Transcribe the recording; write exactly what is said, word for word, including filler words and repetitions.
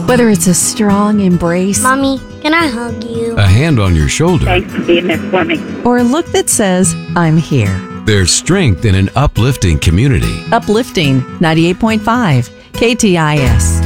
Whether it's a strong embrace Mommy, can I hug you? a hand on your shoulder, Thanks for being there for me. or a look that says, I'm here. there's strength in an uplifting community. Uplifting ninety-eight point five K T I S.